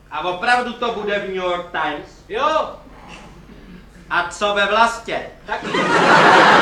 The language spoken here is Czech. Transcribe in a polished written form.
A opravdu to bude v New York Times? Jo, A co ve Vlastě? taky.